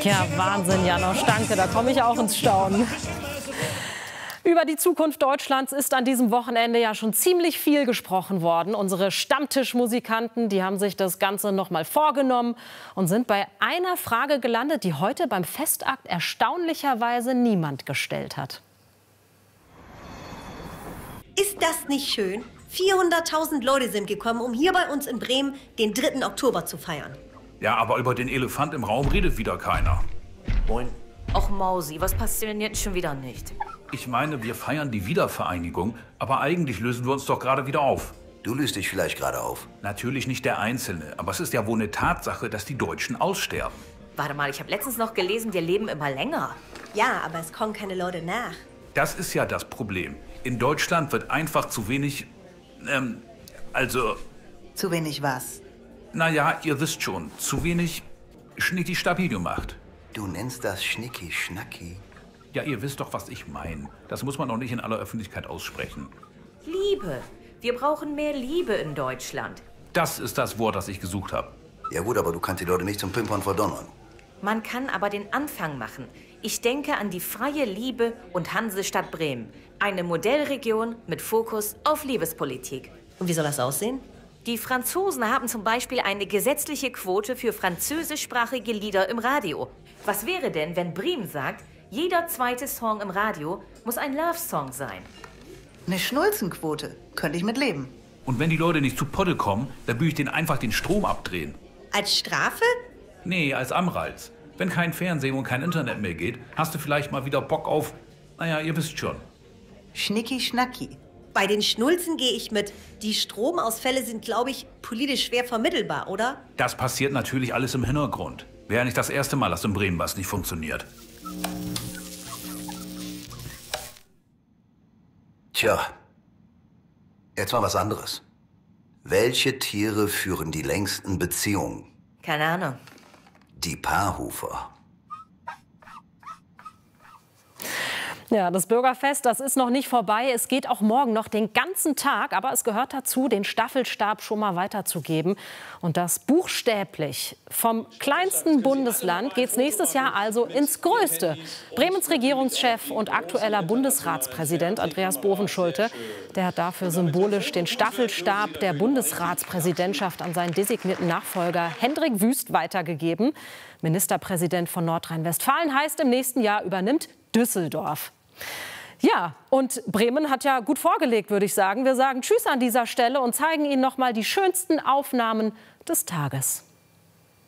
Ja, Wahnsinn, Janosch, danke, da komme ich auch ins Staunen. Über die Zukunft Deutschlands ist an diesem Wochenende ja schon ziemlich viel gesprochen worden. Unsere Stammtischmusikanten, die haben sich das Ganze noch mal vorgenommen und sind bei einer Frage gelandet, die heute beim Festakt erstaunlicherweise niemand gestellt hat. Ist das nicht schön? 400.000 Leute sind gekommen, um hier bei uns in Bremen den 3. Oktober zu feiern. Ja, aber über den Elefant im Raum redet wieder keiner. Moin. Och Mausi, was passiert schon wieder nicht? Ich meine, wir feiern die Wiedervereinigung, aber eigentlich lösen wir uns doch gerade wieder auf. Du löst dich vielleicht gerade auf. Natürlich nicht der Einzelne, aber es ist ja wohl eine Tatsache, dass die Deutschen aussterben. Warte mal, ich habe letztens noch gelesen, wir leben immer länger. Ja, aber es kommen keine Leute nach. Das ist ja das Problem. In Deutschland wird einfach zu wenig, Zu wenig was? naja, ihr wisst schon, zu wenig Schnicki-Stabi gemacht. Du nennst das Schnicki-Schnacki? Ja, ihr wisst doch, was ich meine. Das muss man auch nicht in aller Öffentlichkeit aussprechen. Liebe. Wir brauchen mehr Liebe in Deutschland. Das ist das Wort, das ich gesucht habe. Ja gut, aber du kannst die Leute nicht zum Pimpern verdonnern. Man kann aber den Anfang machen. Ich denke an die freie Liebe und Hansestadt Bremen. Eine Modellregion mit Fokus auf Liebespolitik. Und wie soll das aussehen? Die Franzosen haben zum Beispiel eine gesetzliche Quote für französischsprachige Lieder im Radio. Was wäre denn, wenn Bremen sagt, jeder zweite Song im Radio muss ein Love-Song sein? Eine Schnulzenquote. Könnte ich mit leben. Und wenn die Leute nicht zu Potte kommen, dann würde ich denen einfach den Strom abdrehen. Als Strafe? Nee, als Anreiz. Wenn kein Fernsehen und kein Internet mehr geht, hast du vielleicht mal wieder Bock auf, naja, ihr wisst schon. Schnicki-Schnacki. Bei den Schnulzen gehe ich mit. Die Stromausfälle sind, glaube ich, politisch schwer vermittelbar, oder? Das passiert natürlich alles im Hintergrund. Wäre ja nicht das erste Mal, dass in Bremen was nicht funktioniert. Tja, jetzt mal was anderes. Welche Tiere führen die längsten Beziehungen? Keine Ahnung. Die Paarhufer. Ja, das Bürgerfest, das ist noch nicht vorbei. Es geht auch morgen noch den ganzen Tag. Aber es gehört dazu, den Staffelstab schon mal weiterzugeben. Und das buchstäblich. Vom kleinsten Bundesland geht es nächstes Jahr also ins größte. Bremens Regierungschef und aktueller Bundesratspräsident Andreas Bovenschulte, der hat dafür symbolisch den Staffelstab der Bundesratspräsidentschaft an seinen designierten Nachfolger Hendrik Wüst weitergegeben. Ministerpräsident von Nordrhein-Westfalen heißt, im nächsten Jahr übernimmt Düsseldorf. Ja, und Bremen hat ja gut vorgelegt, würde ich sagen. Wir sagen Tschüss an dieser Stelle und zeigen Ihnen noch mal die schönsten Aufnahmen des Tages.